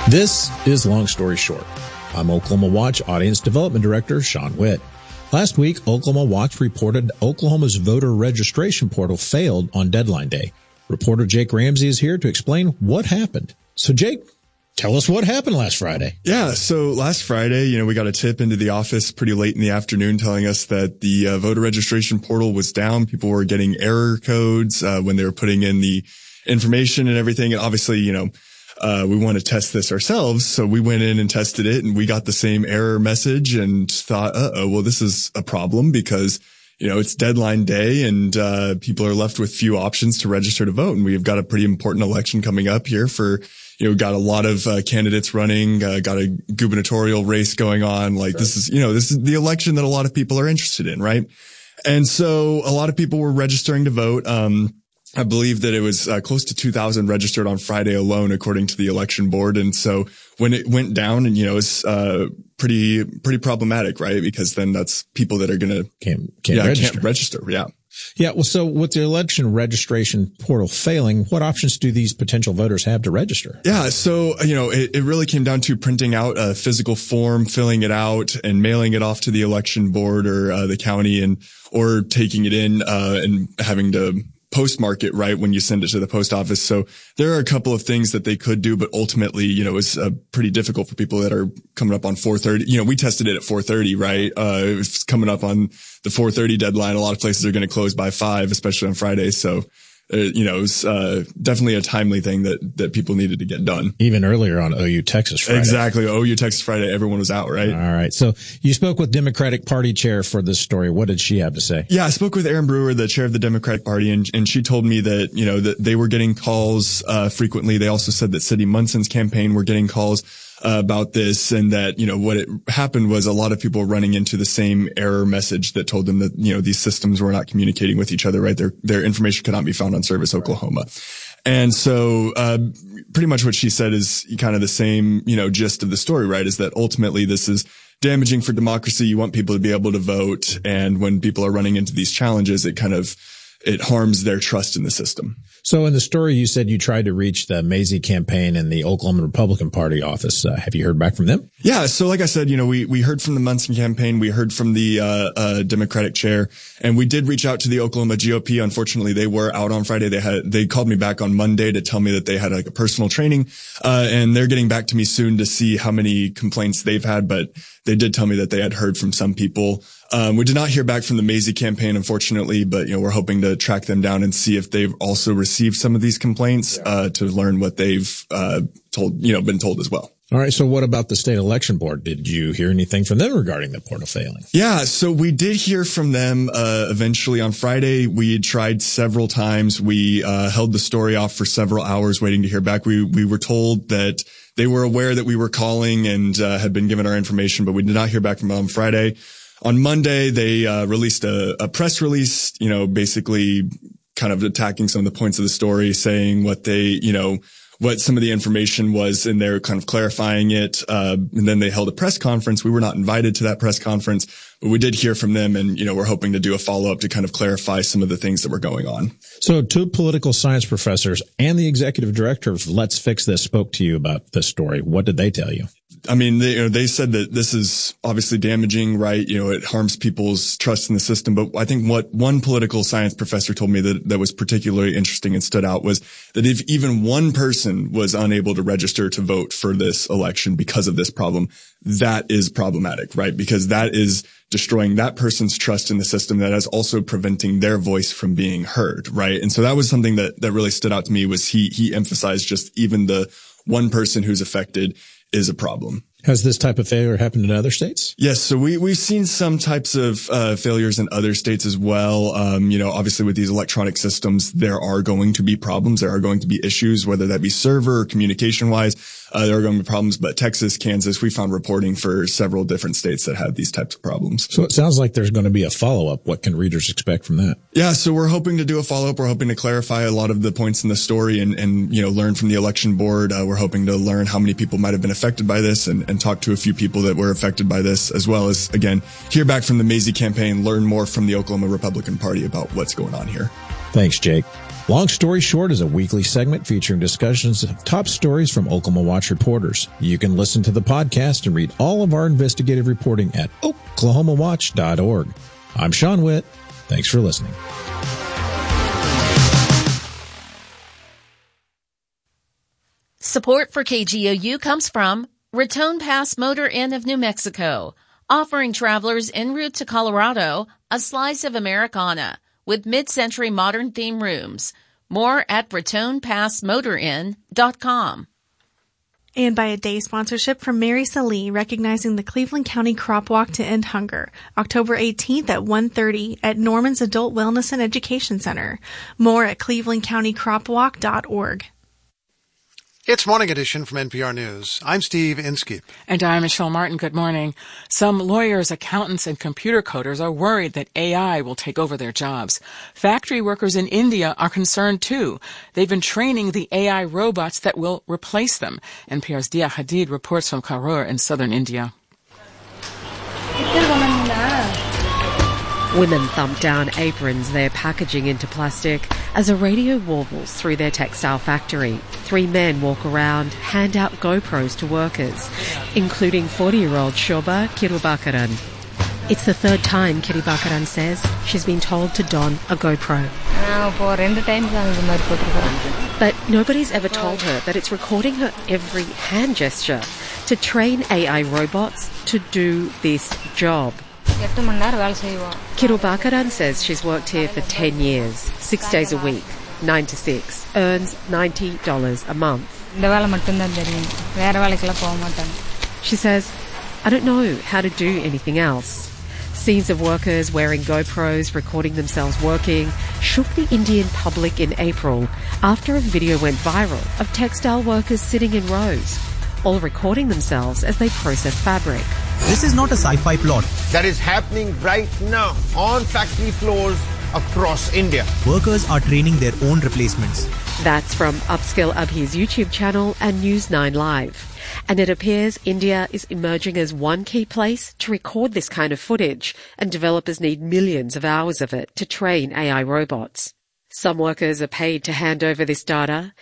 This is Long Story Short. I'm Oklahoma Watch Audience Development Director Sean Witt. Last week, Oklahoma Watch reported Oklahoma's voter registration portal failed on deadline day. Reporter Jake Ramsey is here to explain what happened. So Jake, tell us what happened last Friday. Yeah, so last Friday, we got a tip into the office pretty late in the afternoon telling us that the voter registration portal was down. People were getting error codes when they were putting in the information and everything. And obviously, we want to test this ourselves. So we went in and tested it and we got the same error message and thought, well, this is a problem because, it's deadline day and people are left with few options to register to vote. And we've got a pretty important election coming up here for, got a lot of candidates running, got a gubernatorial race going on. Like this is the election that a lot of people are interested in, right? And so a lot of people were registering to vote. I believe that it was close to 2,000 registered on Friday alone, according to the election board. And so when it went down, and it's pretty problematic, right? Because then that's people that are going to can't register. Yeah. Yeah. Well, so with the election registration portal failing, what options do these potential voters have to register? Yeah. So, it really came down to printing out a physical form, filling it out and mailing it off to the election board or the county or taking it in and having to postmark it right when you send it to the post office. So there are a couple of things that they could do, but ultimately, it's pretty difficult for people that are coming up on 4:30. We tested it at 4:30, right? It's coming up on the 4:30 deadline. A lot of places are going to close by 5, especially on Friday. So it was definitely a timely thing that people needed to get done. Even earlier on OU Texas Friday. Exactly. OU Texas Friday, everyone was out, right? All right. So you spoke with Democratic Party chair for this story. What did she have to say? Yeah, I spoke with Erin Brewer, the chair of the Democratic Party, and she told me that, that they were getting calls frequently. They also said that Cindy Munson's campaign were getting calls about this, and that, what it happened was a lot of people running into the same error message that told them that, these systems were not communicating with each other, right? Their information could not be found on Service Oklahoma. And so, pretty much what she said is kind of the same, gist of the story, right? Is that ultimately this is damaging for democracy. You want people to be able to vote. And when people are running into these challenges, it harms their trust in the system. So in the story, you said you tried to reach the Mazie campaign and the Oklahoma Republican Party office. Have you heard back from them? Yeah. So like I said, we heard from the Munson campaign. We heard from the Democratic chair, and we did reach out to the Oklahoma GOP. Unfortunately, they were out on Friday. They called me back on Monday to tell me that they had like a personal training, and they're getting back to me soon to see how many complaints they've had. But they did tell me that they had heard from some people. We did not hear back from the Mazie campaign, unfortunately, but, we're hoping to track them down and see if they've also received some of these complaints, to learn what they've, been told as well. All right. So what about the state election board? Did you hear anything from them regarding the portal failing? Yeah. So we did hear from them, eventually on Friday. We had tried several times. We, held the story off for several hours waiting to hear back. We were told that they were aware that we were calling and, had been given our information, but we did not hear back from them on Friday. On Monday, they released a press release, basically kind of attacking some of the points of the story, saying what they, what some of the information was, and they're kind of clarifying it. And then they held a press conference. We were not invited to that press conference, but we did hear from them, and, we're hoping to do a follow-up to kind of clarify some of the things that were going on. So 2 political science professors and the executive director of Let's Fix This spoke to you about this story. What did they tell you? I mean, they said that this is obviously damaging, right? It harms people's trust in the system. But I think what one political science professor told me that was particularly interesting and stood out was that if even one person was unable to register to vote for this election because of this problem, that is problematic, right? Because that is destroying that person's trust in the system. That is also preventing their voice from being heard, right? And so that was something that really stood out to me, was he emphasized just even the one person who's affected is a problem. Has this type of failure happened in other states? Yes. So we've seen some types of failures in other states as well. Obviously with these electronic systems, there are going to be problems. There are going to be issues, whether that be server or communication wise. There are going to be problems, but Texas, Kansas, we found reporting for several different states that have these types of problems. So it sounds like there's going to be a follow-up. What can readers expect from that? Yeah. So we're hoping to do a follow-up. We're hoping to clarify a lot of the points in the story and learn from the election board. We're hoping to learn how many people might have been affected by this and talk to a few people that were affected by this, as well as, again, hear back from the Mazie campaign, learn more from the Oklahoma Republican Party about what's going on here. Thanks, Jake. Long Story Short is a weekly segment featuring discussions of top stories from Oklahoma Watch reporters. You can listen to the podcast and read all of our investigative reporting at oklahomawatch.org. I'm Sean Witt. Thanks for listening. Support for KGOU comes from Raton Pass Motor Inn of New Mexico, offering travelers en route to Colorado a slice of Americana with mid-century modern theme rooms. More at ratonpassmotorin.com. And by a day sponsorship from Mary Salee, recognizing the Cleveland County Crop Walk to End Hunger, October 18th at 1:30 at Norman's Adult Wellness and Education Center. More at clevelandcountycropwalk.org. It's Morning Edition from NPR News. I'm Steve Inskeep. And I'm Michelle Martin. Good morning. Some lawyers, accountants, and computer coders are worried that AI will take over their jobs. Factory workers in India are concerned, too. They've been training the AI robots that will replace them. NPR's Dia Hadid reports from Karur in southern India. Women thump down aprons they're packaging into plastic as a radio warbles through their textile factory. 3 men walk around, hand out GoPros to workers, including 40-year-old Shobha Kirubakaran. It's the 3rd time Kirubakaran says she's been told to don a GoPro. But nobody's ever told her that it's recording her every hand gesture to train AI robots to do this job. Kirubakaran says she's worked here for 10 years, 6 days a week, 9 to 6, earns $90 a month. She says, I don't know how to do anything else. Scenes of workers wearing GoPros, recording themselves working, shook the Indian public in April after a video went viral of textile workers sitting in rows, all recording themselves as they process fabric. This is not a sci-fi plot. That is happening right now on factory floors across India. Workers are training their own replacements. That's from Upskill Abhi's YouTube channel and News 9 Live. And it appears India is emerging as one key place to record this kind of footage, and developers need millions of hours of it to train AI robots. Some workers are paid to hand over this data,